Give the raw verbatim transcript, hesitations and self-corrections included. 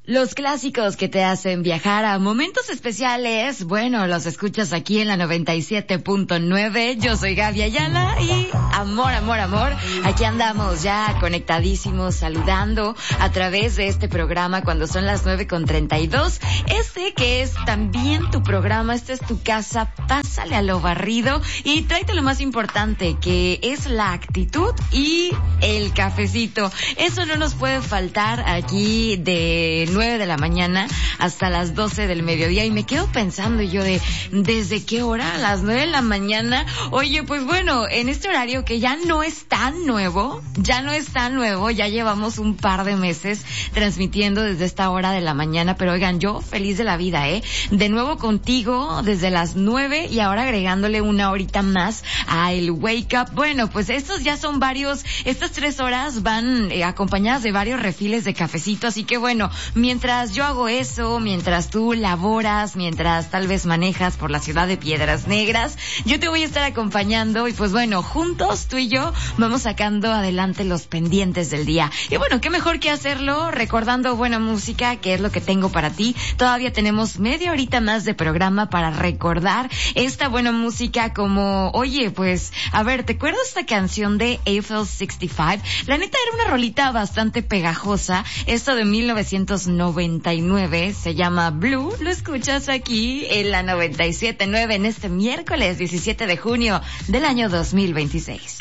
Los clásicos que te hacen viajar a momentos especiales, bueno, los escuchas aquí en la noventa y siete punto nueve. Yo soy Gaby Ayala y amor, amor, amor. Aquí andamos ya conectadísimos, saludando a través de este programa cuando son las nueve con treinta y dos. Este que es también tu programa, esta es tu casa, pásale a lo barrido y tráete lo más importante, que es la actitud y el cafecito. Eso no nos puede faltar aquí de nueve de la mañana hasta las doce del mediodía, y me quedo pensando yo de ¿desde qué hora? A las nueve de la mañana. Oye, pues bueno, en este horario que ya no es tan nuevo, ya no es tan nuevo, ya llevamos un par de meses transmitiendo desde esta hora de la mañana, pero oigan, yo feliz de la vida, ¿eh? De nuevo contigo desde las nueve y ahora agregándole una horita más a el Wake Up. Bueno, pues estos ya son varios, estas tres horas van eh, acompañadas de varios refiles de cafecito, así que bueno, mientras yo hago eso, mientras tú laboras, mientras tal vez manejas por la ciudad de Piedras Negras, yo te voy a estar acompañando y pues bueno, juntos tú y yo vamos sacando adelante los pendientes del día. Y bueno, qué mejor que hacerlo recordando buena música, que es lo que tengo para ti. Todavía tenemos media horita más de programa para recordar esta buena música como, oye, pues, a ver, ¿te acuerdas esta canción de Eiffel sesenta y cinco? La neta era una rolita bastante pegajosa, esto de mil novecientos noventa y nueve, se llama Blue, lo escuchas aquí en la noventa y siete punto nueve en este miércoles diecisiete de junio del año dos mil veintiséis.